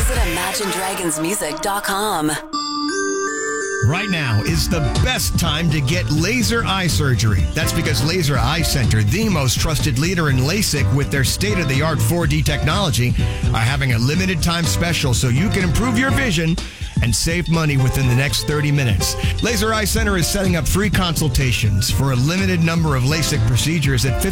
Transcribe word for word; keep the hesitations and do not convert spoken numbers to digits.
Visit imagine dragons music dot com. Right now is the best time to get laser eye surgery. That's because Laser Eye Center, the most trusted leader in LASIK with their state-of-the-art four D technology, are having a limited time special so you can improve your vision and save money within the next thirty minutes. Laser Eye Center is setting up free consultations for a limited number of LASIK procedures at